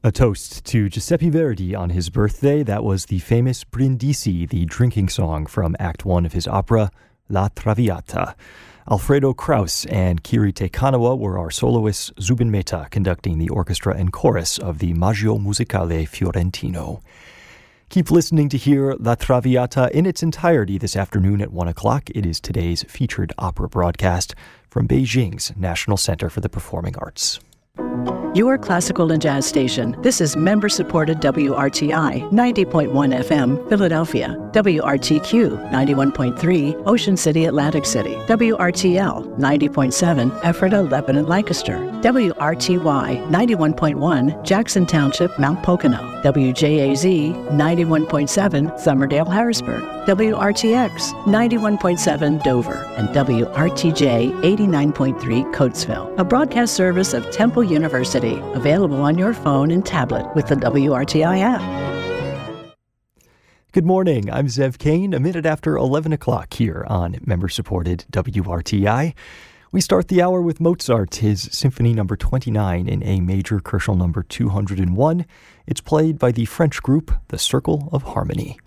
A toast to Giuseppe Verdi on his birthday. That was the famous Brindisi, the drinking song from Act 1 of his opera, La Traviata. Alfredo Kraus and Kirite Kanawa were our soloists, Zubin Mehta conducting the orchestra and chorus of the Maggio Musicale Fiorentino. Keep listening to hear La Traviata in its entirety this afternoon at 1 o'clock. It is today's featured opera broadcast from Beijing's National Center for the Performing Arts. Your classical and jazz station. This is member-supported WRTI 90.1 FM, Philadelphia. WRTQ 91.3, Ocean City, Atlantic City. WRTL 90.7, Ephrata, Lebanon, Lancaster. WRTY 91.1, Jackson Township, Mount Pocono. WJAZ 91.7, Summerdale, Harrisburg. WRTX 91.7, Dover. And WRTJ 89.3, Coatesville. A broadcast service of Temple University. Available on your phone and tablet with the WRTI app. Good morning. I'm Zev Kane, a minute after 11 o'clock here on member-supported WRTI. We start the hour with Mozart, his Symphony No. 29 in A major, Kochel No. 201. It's played by the French group, The Circle of Harmony.